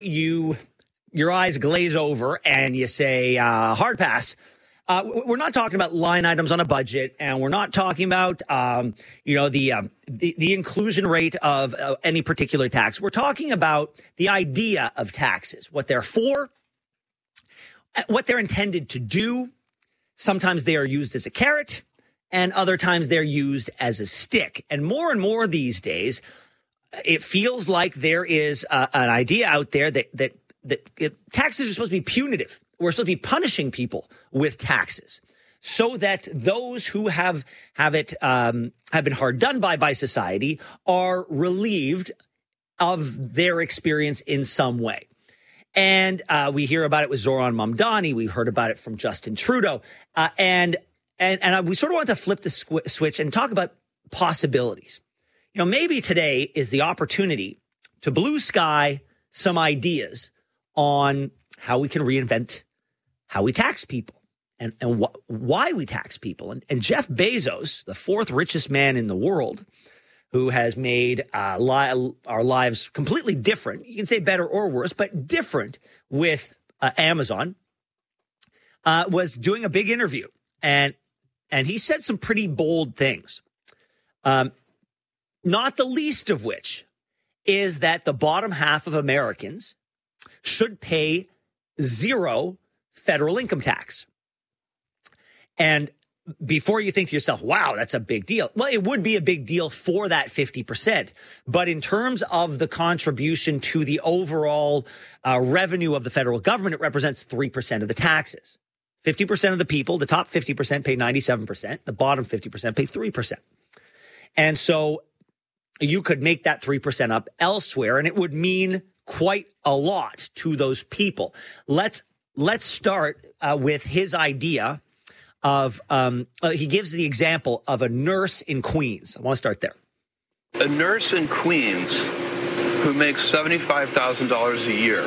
your eyes glaze over and you say, hard pass. We're not talking about line items on a budget, and we're not talking about, the inclusion rate of any particular tax. We're talking about the idea of taxes, what they're for, what they're intended to do. Sometimes they are used as a carrot, and other times they're used as a stick. And more these days, it feels like there is an idea out there that taxes are supposed to be punitive. We're supposed to be punishing people with taxes so that those who have been hard done by society are relieved of their experience in some way. And we hear about it with Zoran Mamdani. We've heard about it from Justin Trudeau. And we sort of want to flip the switch and talk about possibilities. Maybe today is the opportunity to blue sky some ideas on how we can reinvent how we tax people and why we tax people. And Jeff Bezos, the fourth richest man in the world, who has made our lives completely different. You can say better or worse, but different with Amazon, was doing a big interview. And he said some pretty bold things, not the least of which is that the bottom half of Americans should pay zero federal income tax. And before you think to yourself, wow, that's a big deal. Well, it would be a big deal for that 50%. But in terms of the contribution to the overall revenue of the federal government, it represents 3% of the taxes. 50% of the people, the top 50% pay 97%. The bottom 50% pay 3%. And so you could make that 3% up elsewhere, and it would mean quite a lot to those people. Let's start with his idea of, he gives the example of a nurse in Queens. I want to start there. A nurse in Queens who makes $75,000 a year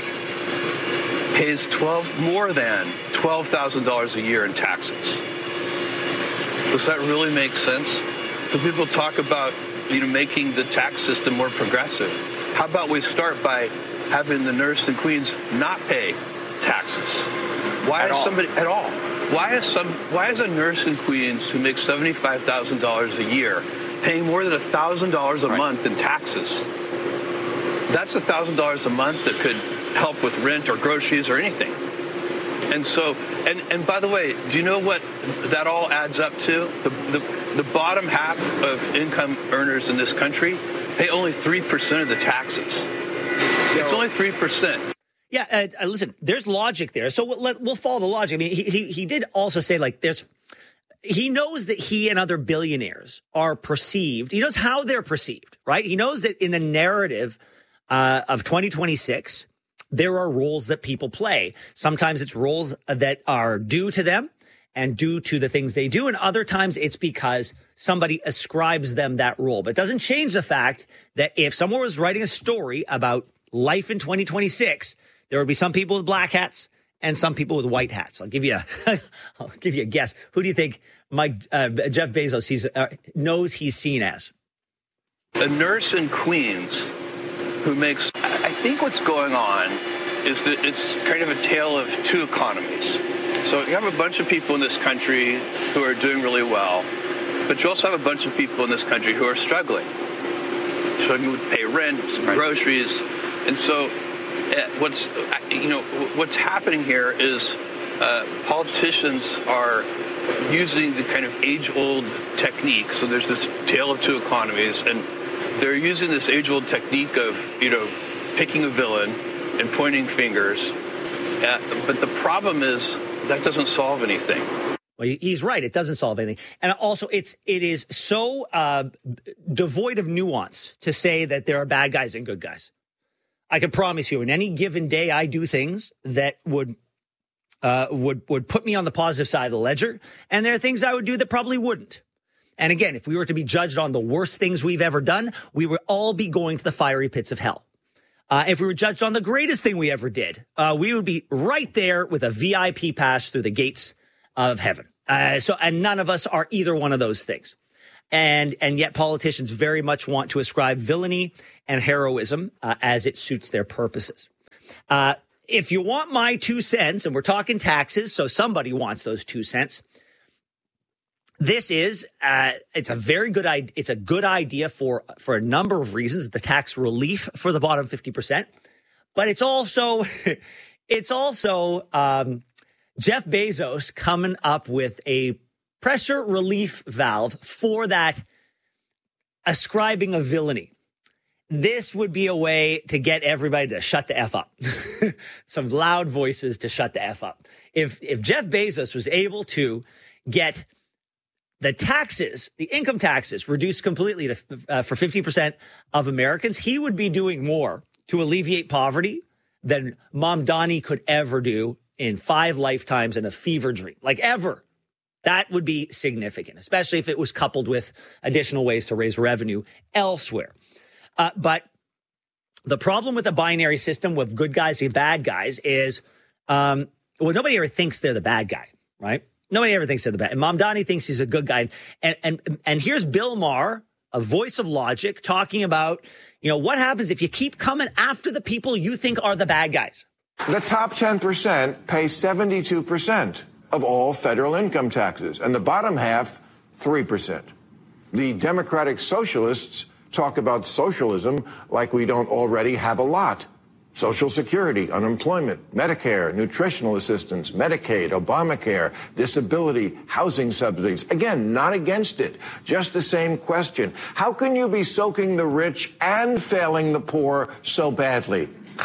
pays more than $12,000 a year in taxes. Does that really make sense? So people talk about, making the tax system more progressive. How about we start by having the nurse in Queens not pay taxes? Why is a nurse in Queens who makes $75,000 a year paying more than $1,000 a month in taxes? That's $1,000 a month that could help with rent or groceries or anything. And so, and by the way, do you know what that all adds up to? The bottom half of income earners in this country pay only 3% of the taxes. It's only 3%. Yeah, listen, there's logic there. So we'll follow the logic. I mean, he did also say, he knows that he and other billionaires are perceived. He knows how they're perceived, right? He knows that in the narrative of 2026, there are roles that people play. Sometimes it's roles that are due to them and due to the things they do. And other times it's because somebody ascribes them that role. But it doesn't change the fact that if someone was writing a story about life in 2026, there would be some people with black hats and some people with white hats. I'll give you a guess. Who do you think Jeff Bezos knows he's seen as? A nurse in Queens who makes, I think what's going on is that it's kind of a tale of two economies. So you have a bunch of people in this country who are doing really well, but you also have a bunch of people in this country who are struggling to pay rent, some groceries. And so what's happening here is politicians are using the kind of age-old technique. So there's this tale of two economies, and they're using this age-old technique of, picking a villain and pointing fingers. But the problem is that doesn't solve anything. Well, he's right. It doesn't solve anything. And also, it is so devoid of nuance to say that there are bad guys and good guys. I can promise you, in any given day, I do things that would put me on the positive side of the ledger. And there are things I would do that probably wouldn't. And again, if we were to be judged on the worst things we've ever done, we would all be going to the fiery pits of hell. If we were judged on the greatest thing we ever did, we would be right there with a VIP pass through the gates of heaven. And none of us are either one of those things. And yet politicians very much want to ascribe villainy and heroism as it suits their purposes. If you want my 2 cents, and we're talking taxes, so somebody wants those 2 cents. This is it's a very good idea. It's a good idea for a number of reasons. The tax relief for the bottom 50%, but it's also Jeff Bezos coming up with a pressure relief valve for that ascribing of villainy. This would be a way to get everybody to shut the F up. Some loud voices to shut the F up. If Jeff Bezos was able to get the taxes, the income taxes, reduced completely to, for 50% of Americans, he would be doing more to alleviate poverty than Mamdani could ever do in 5 lifetimes in a fever dream, like ever. That would be significant, especially if it was coupled with additional ways to raise revenue elsewhere. But the problem with a binary system with good guys and bad guys is, nobody ever thinks they're the bad guy, right? Nobody ever thinks they're the bad. And Mamdani thinks he's a good guy. And here's Bill Maher, a voice of logic, talking about, what happens if you keep coming after the people you think are the bad guys. The top 10% pay 72% of all federal income taxes, and the bottom half, 3%. The Democratic Socialists talk about socialism like we don't already have a lot. Social Security, unemployment, Medicare, nutritional assistance, Medicaid, Obamacare, disability, housing subsidies. Again, not against it. Just the same question. How can you be soaking the rich and failing the poor so badly?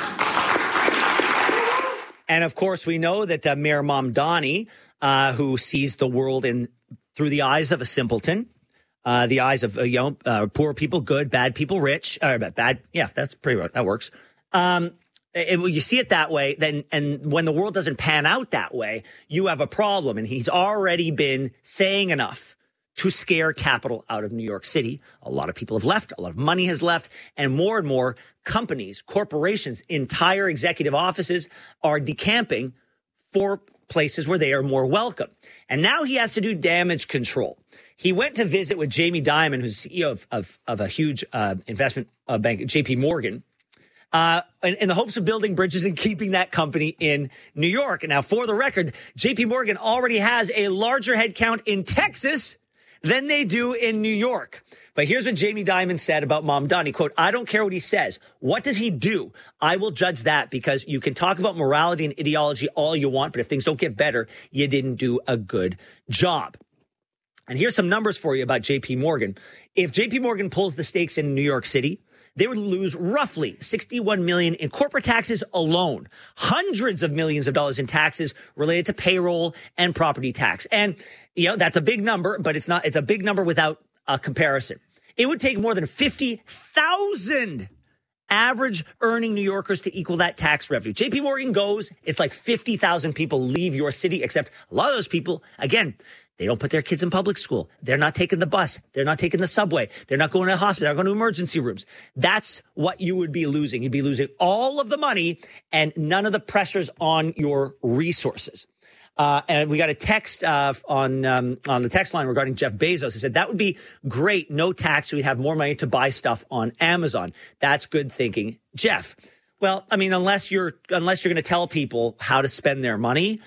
And of course, we know that Mayor Mamdani, who sees the world through the eyes of a simpleton, the eyes of poor people, good, bad people, rich, bad. Yeah, that's pretty right. That works. You see it that way, and when the world doesn't pan out that way, you have a problem. And he's already been saying enough to scare capital out of New York City. A lot of people have left. A lot of money has left. And more companies, corporations, entire executive offices are decamping for places where they are more welcome. And now he has to do damage control. He went to visit with Jamie Dimon, who's CEO of a huge investment bank, JP Morgan, in the hopes of building bridges and keeping that company in New York. And now, for the record, JP Morgan already has a larger headcount in Texas than they do in New York. But here's what Jamie Dimon said about Mamdani, quote, "I don't care what he says. What does he do? I will judge that, because you can talk about morality and ideology all you want, but if things don't get better, you didn't do a good job." And here's some numbers for you about JP Morgan. If JP Morgan pulls the stakes in New York City, they would lose roughly $61 million in corporate taxes alone, hundreds of millions of dollars in taxes related to payroll and property tax. And, that's a big number, but it's a big number without a comparison. It would take more than 50,000 average earning New Yorkers to equal that tax revenue. JP Morgan goes, it's like 50,000 people leave your city, except a lot of those people, again, they don't put their kids in public school. They're not taking the bus. They're not taking the subway. They're not going to the hospital. They're not going to emergency rooms. That's what you would be losing. You'd be losing all of the money and none of the pressures on your resources. And we got a text on the text line regarding Jeff Bezos. He said that would be great. No tax. So we'd have more money to buy stuff on Amazon. That's good thinking, Jeff. Well, I mean, unless you're going to tell people how to spend their money,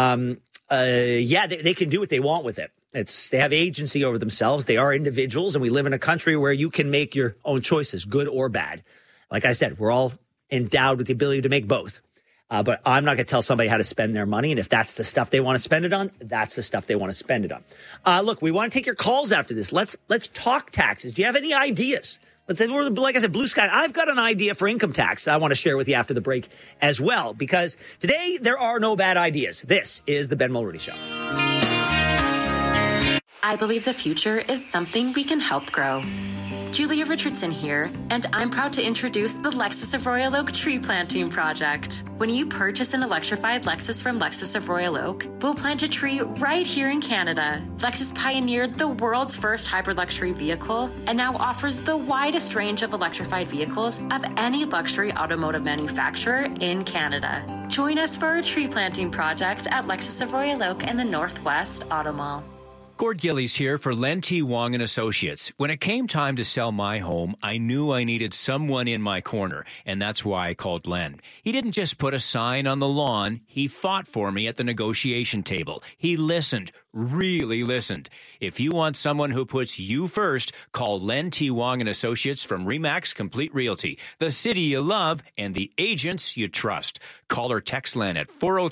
they can do what they want with it. They have agency over themselves. They are individuals, and we live in a country where you can make your own choices, good or bad. Like I said, we're all endowed with the ability to make both. But I'm not going to tell somebody how to spend their money. And if that's the stuff they want to spend it on, that's the stuff they want to spend it on. Look, we want to take your calls after this. Let's talk taxes. Do you have any ideas? Let's say, like I said, blue sky. I've got an idea for income tax that I want to share with you after the break as well, because today there are no bad ideas. This is the Ben Mulroney Show. I believe the future is something we can help grow. Julia Richardson here, and I'm proud to introduce the Lexus of Royal Oak Tree Planting Project. When you purchase an electrified Lexus from Lexus of Royal Oak, we'll plant a tree right here in Canada. Lexus pioneered the world's first hybrid luxury vehicle and now offers the widest range of electrified vehicles of any luxury automotive manufacturer in Canada. Join us for our tree planting project at Lexus of Royal Oak and the Northwest Auto Mall. Gord Gillies here for Len T. Wong and Associates. When it came time to sell my home, I knew I needed someone in my corner, and that's why I called Len. He didn't just put a sign on the lawn. He fought for me at the negotiation table. He listened, really listened. If you want someone who puts you first, call Len T. Wong and Associates from RE/MAX Complete Realty, the city you love and the agents you trust. Call or text Len at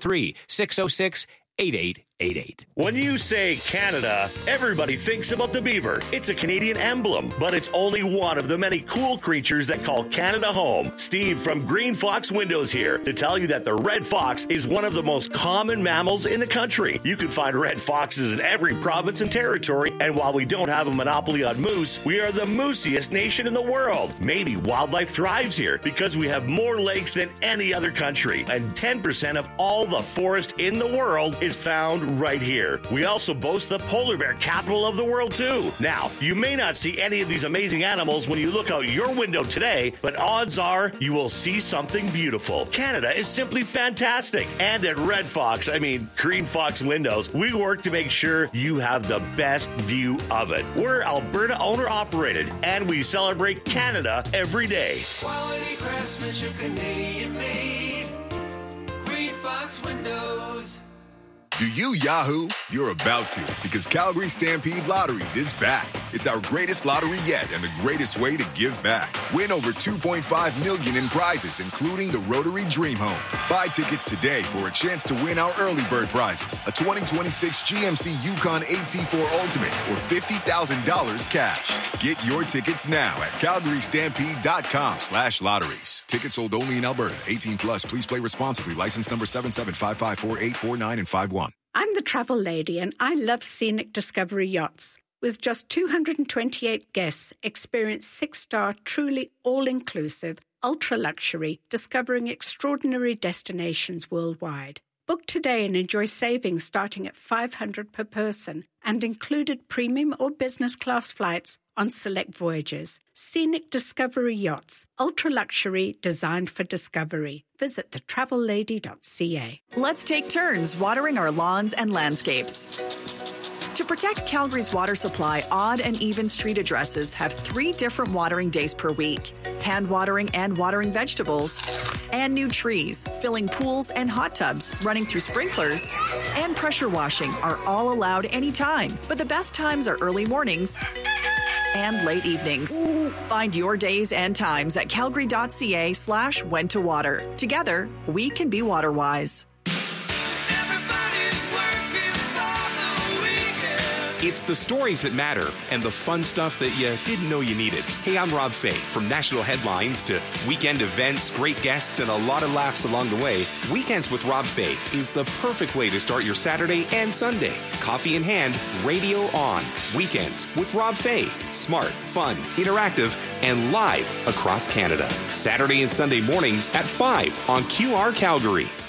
403-606-8888. When you say Canada, everybody thinks about the beaver. It's a Canadian emblem, but it's only one of the many cool creatures that call Canada home. Steve from Green Fox Windows here to tell you that the red fox is one of the most common mammals in the country. You can find red foxes in every province and territory, and while we don't have a monopoly on moose, we are the moosiest nation in the world. Maybe wildlife thrives here because we have more lakes than any other country, and 10% of all the forest in the world is found right here. We also boast the polar bear capital of the world, too. Now, you may not see any of these amazing animals when you look out your window today, but odds are you will see something beautiful. Canada is simply fantastic. And at Green Fox Windows, we work to make sure you have the best view of it. We're Alberta owner-operated, and we celebrate Canada every day. Quality craftsmanship, Canadian made. Green Fox Windows. Do you Yahoo? You're about to, because Calgary Stampede Lotteries is back. It's our greatest lottery yet and the greatest way to give back. Win over $2.5 million in prizes, including the Rotary Dream Home. Buy tickets today for a chance to win our early bird prizes, a 2026 GMC Yukon AT4 Ultimate, or $50,000 cash. Get your tickets now at calgarystampede.com/lotteries. Tickets sold only in Alberta. 18 plus. Please play responsibly. License number 77554849 and 51. I'm the travel lady, and I love Scenic Discovery Yachts. With just 228 guests, experience 6-star, truly all-inclusive, ultra-luxury, discovering extraordinary destinations worldwide. Book today and enjoy savings starting at $500 per person and included premium or business class flights on select voyages. Scenic Discovery Yachts, ultra-luxury, designed for discovery. Visit thetravellady.ca. Let's take turns watering our lawns and landscapes. To protect Calgary's water supply, odd and even street addresses have 3 different watering days per week. Hand watering and watering vegetables. And new trees, filling pools and hot tubs, running through sprinklers. And pressure washing are all allowed anytime. But the best times are early mornings and late evenings. Find your days and times at calgary.ca/when to water. Together, we can be water wise. It's the stories that matter and the fun stuff that you didn't know you needed. Hey, I'm Rob Fay. From national headlines to weekend events, great guests, and a lot of laughs along the way, Weekends with Rob Fay is the perfect way to start your Saturday and Sunday. Coffee in hand, radio on. Weekends with Rob Fay. Smart, fun, interactive, and live across Canada. Saturday and Sunday mornings at 5 on QR Calgary.